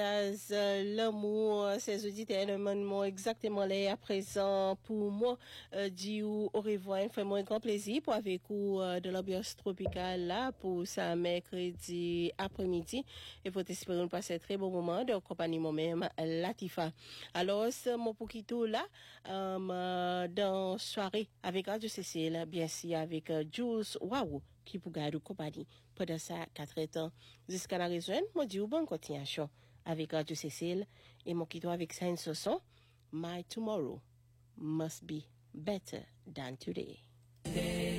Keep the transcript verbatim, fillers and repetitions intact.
L'amour, ces auditeurs demandent exactement là à présent pour moi euh, dire au revoir, fait-moi un grand plaisir pour avec vous euh, de l'ambiance tropicale là pour ça mercredi après-midi et pour espérer passer un très bon moment de compagnie moi-même Latifa. Alors c'est mon poquito là euh, dans soirée avec Radio Cécile, bien sûr avec euh, Jules Waouh qui pour garder compagnie pendant ça quatre temps jusqu'à la rejoindre, moi dis bonne continuation avec Radio Cécile et mon quitte avec Saint Sosson. My tomorrow must be better than today.